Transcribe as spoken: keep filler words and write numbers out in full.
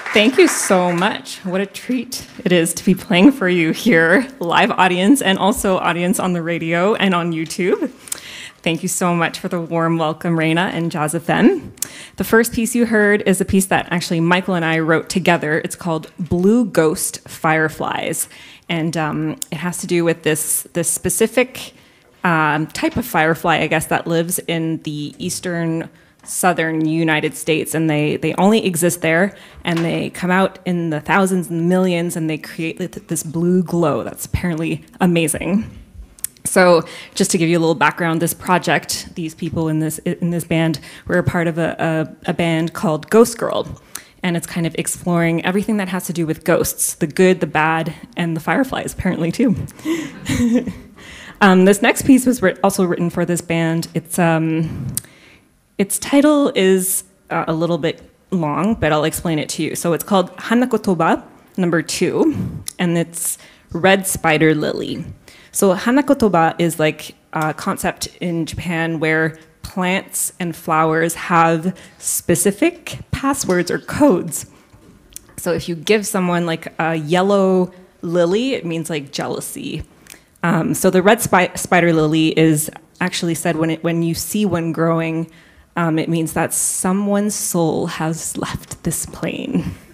Thank you so much. What a treat it is to be playing for you here, live audience, and also audience on the radio and on YouTube. Thank you so much for the warm welcome, Reina and Jazz F M. The first piece you heard is a piece that actually Michael and I wrote together. It's called Blue Ghost Fireflies, and um, it has to do with this, this specific um, type of firefly, I guess, that lives in the eastern southern United States, and they, they only exist there, and they come out in the thousands and millions, and they create this blue glow that's apparently amazing. So just to give you a little background, this project, these people in this in this band, were a part of a, a, a band called Ghost Girl, and it's kind of exploring everything that has to do with ghosts, the good, the bad, and the fireflies, apparently, too. um, this next piece was writ- also written for this band. It's... Um, Its title is uh, a little bit long, but I'll explain it to you. So it's called Hanakotoba number two, and it's Red Spider Lily. So Hanakotoba is like a concept in Japan where plants and flowers have specific passwords or codes. So if you give someone like a yellow lily, it means like jealousy. Um, so the red spi- spider lily is actually said when it when you see one growing, Um, it means that someone's soul has left this plane.